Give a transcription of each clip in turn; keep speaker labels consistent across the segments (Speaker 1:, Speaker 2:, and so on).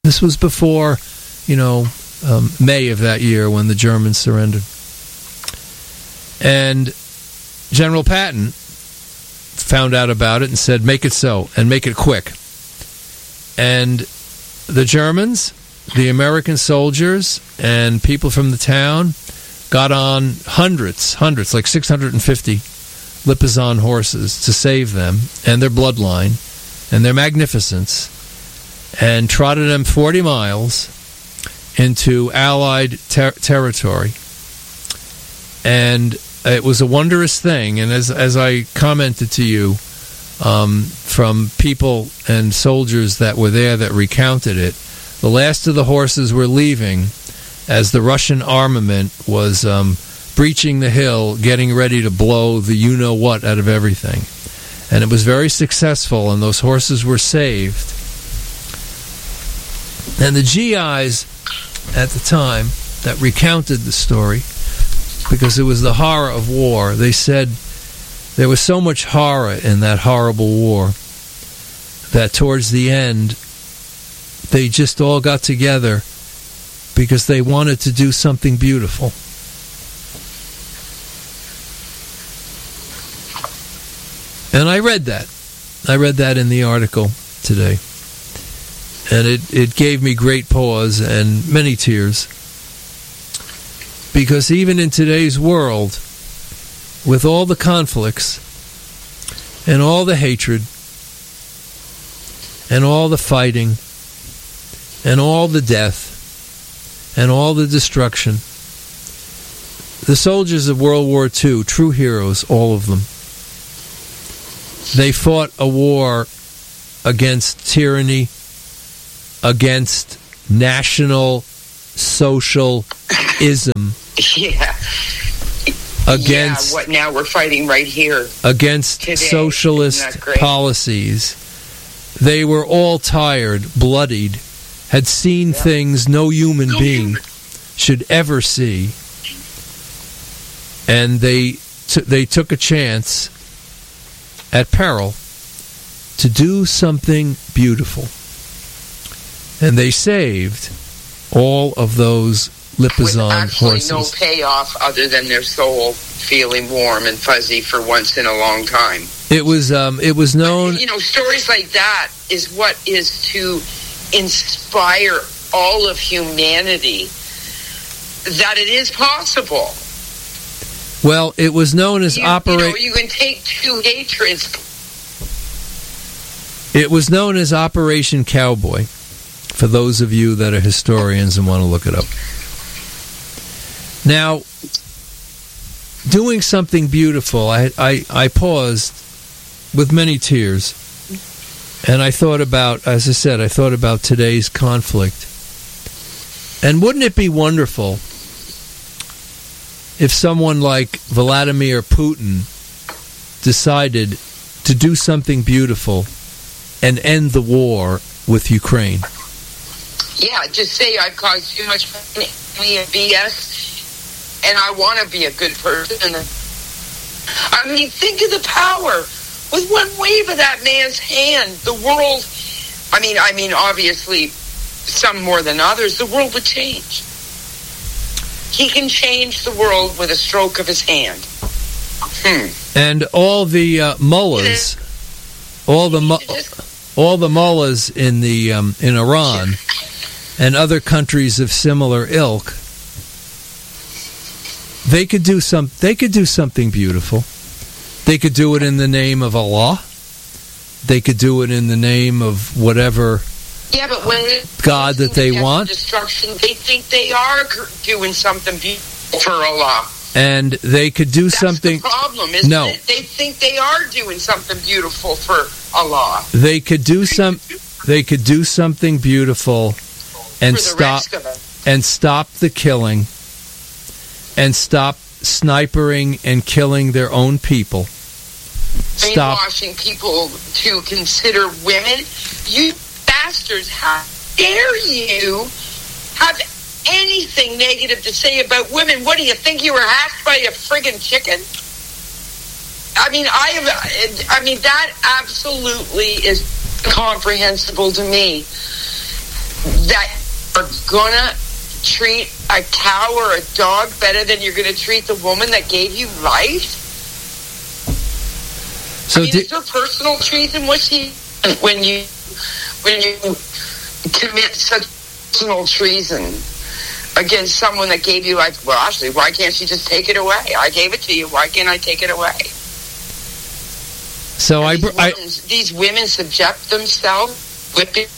Speaker 1: This was before, May of that year when the Germans surrendered. And General Patton found out about it and said, make it so, and make it quick. And the Germans, the American soldiers, and people from the town got on hundreds, like 650 Lipizzan horses to save them and their bloodline and their magnificence, and trotted them 40 miles into Allied territory. And it was a wondrous thing, and as I commented to you, from people and soldiers that were there that recounted it, the last of the horses were leaving as the Russian armament was breaching the hill, getting ready to blow the you-know-what out of everything. And it was very successful, and those horses were saved. And the GIs at the time that recounted the story, because it was the horror of war, they said there was so much horror in that horrible war that towards the end they just all got together because they wanted to do something beautiful. And I read that. I read that in the article today. And it gave me great pause and many tears. Because even in today's world, with all the conflicts and all the hatred and all the fighting and all the death and all the destruction, the soldiers of World War II, true heroes, all of them, they fought a war against tyranny, against national socialism.
Speaker 2: Yeah.
Speaker 1: Against
Speaker 2: what now we're fighting right here.
Speaker 1: Against
Speaker 2: today.
Speaker 1: Socialist policies. They were all tired, bloodied, had seen things no human being should ever see. And they took a chance at peril to do something beautiful. And they saved all of those Lipizzan horses.
Speaker 2: With actually no payoff other than their soul feeling warm and fuzzy for once in a long time.
Speaker 1: It was known...
Speaker 2: But, stories like that is what is to inspire all of humanity that it is possible.
Speaker 1: Well, it was known as Operation...
Speaker 2: You can take two hatreds.
Speaker 1: It was known as Operation Cowboy, for those of you that are historians and want to look it up. Now, doing something beautiful, I paused with many tears, and I thought about, as I said, I thought about today's conflict. And wouldn't it be wonderful if someone like Vladimir Putin decided to do something beautiful and end the war with Ukraine?
Speaker 2: Yeah, just say I've caused too much pain and BS, and I want to be a good person. I mean, think of the power. With one wave of that man's hand, the world, I mean, obviously, some more than others, the world would change. He can change the world with a stroke of his hand.
Speaker 1: And all the mullahs, all the mullahs in Iran and other countries of similar ilk, they could do something beautiful. They could do it in the name of Allah. They could do it in the name of whatever God that they want.
Speaker 2: Destruction, they think they are doing something beautiful for Allah.
Speaker 1: And they could do something.
Speaker 2: That's the problem, isn't it? They think they are doing something beautiful for Allah.
Speaker 1: They could do something beautiful and stop the killing and stop snipering and killing their own people.
Speaker 2: Brainwashing people to consider women. You bastards, how dare you have anything negative to say about women? What do you think, you were hatched by a friggin' chicken? I mean, that absolutely is incomprehensible to me. that are gonna treat a cow or a dog better than you're gonna treat the woman that gave you life?
Speaker 1: So
Speaker 2: is there personal treason when you commit such personal treason against someone that gave you life? Well, actually, why can't she just take it away? I gave it to you. Why can't I take it away?
Speaker 1: So
Speaker 2: these women subject themselves, whipping,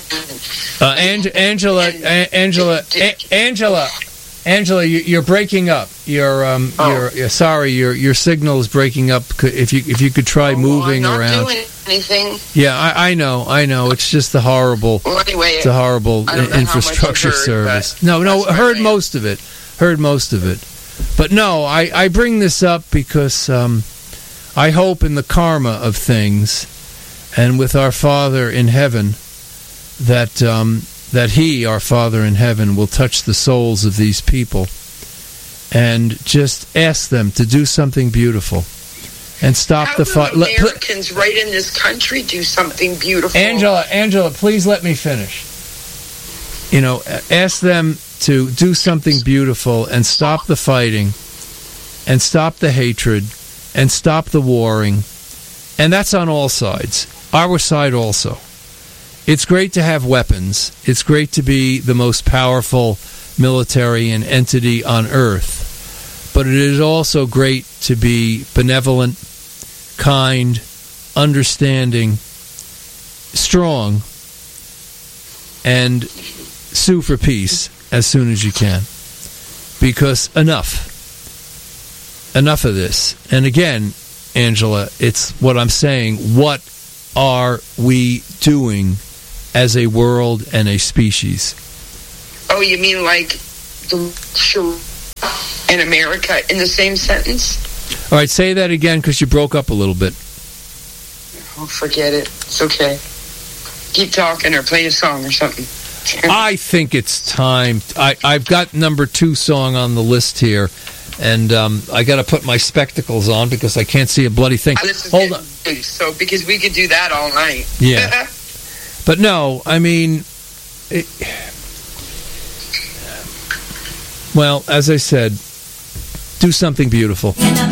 Speaker 1: Angela, you're breaking up. You're sorry. Your signal is breaking up. If you could try moving
Speaker 2: I'm not
Speaker 1: around.
Speaker 2: Doing anything.
Speaker 1: Yeah, I know. It's just the horrible.
Speaker 2: Well, anyway,
Speaker 1: it's a horrible infrastructure service. No, heard most of it. But no, I bring this up because I hope in the karma of things, and with our Father in heaven, that He, our Father in heaven, will touch the souls of these people and just ask them to do something beautiful and stop the fight.
Speaker 2: Americans right in this country do something beautiful.
Speaker 1: Angela, please let me finish. Ask them to do something beautiful and stop the fighting and stop the hatred and stop the warring. And that's on all sides. Our side also. It's great to have weapons. It's great to be the most powerful military and entity on earth. But it is also great to be benevolent, kind, understanding, strong, and sue for peace as soon as you can. Because enough of this. And again, Angela, it's what I'm saying. What are we doing as a world and a species?
Speaker 2: Oh, you mean like the in America in the same sentence?
Speaker 1: All right, say that again because you broke up a little bit.
Speaker 2: Oh, forget it. It's okay. Keep talking or play a song or something.
Speaker 1: I think it's time. I've got number 2 song on the list here, and I got to put my spectacles on because I can't see a bloody thing. Hold on.
Speaker 2: So, because we could do that all night.
Speaker 1: Yeah. But no, I mean, well, as I said, do something beautiful.